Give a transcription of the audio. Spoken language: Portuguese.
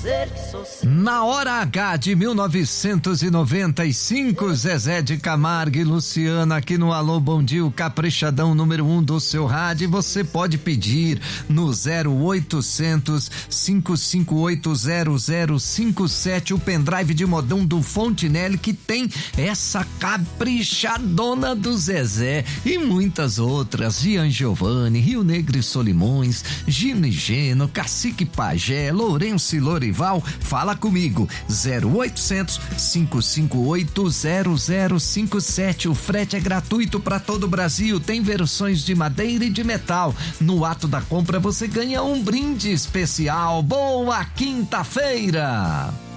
dizer que sou seu. Na hora H de 1995, Zezé de Camargo e Luciana aqui no Alô Bom Dia, o caprichadão número 1 do seu rádio. Você pode pedir no 0800 558 0057 o pendrive de modão do Fontinelli, que tem essa caprichadona do Zezé e muitas outras. Gian Giovanni, Rio Negro e Solimões, Gino e Geno, Cacique Pajé, Lourenço e Lorival. Fala comigo, 0800 558 0057. O frete é gratuito para todo o Brasil. Tem versões de madeira e de metal. No ato da compra você ganha um brinde especial. Boa quinta-feira!